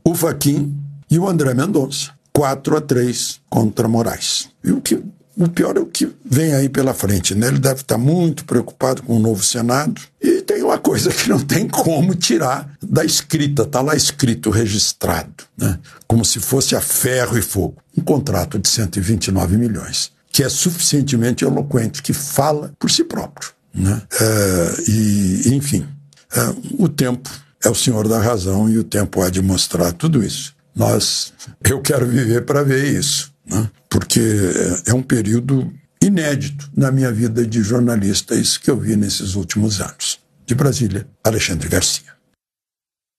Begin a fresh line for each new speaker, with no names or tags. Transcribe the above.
o Fachin e o André Mendonça. 4-3 contra Moraes. E o pior é o que vem aí pela frente, né? Ele deve estar muito preocupado com o novo Senado. E tem uma coisa que não tem como tirar da escrita. Está lá escrito, registrado, né? Como se fosse a ferro e fogo. Um contrato de 129 milhões, que é suficientemente eloquente, que fala por si próprio, né? Enfim, o tempo é o senhor da razão e o tempo há de mostrar tudo isso. Eu quero viver para ver isso, né? Porque é um período inédito na minha vida de jornalista, isso que eu vi nesses últimos anos. De Brasília, Alexandre Garcia.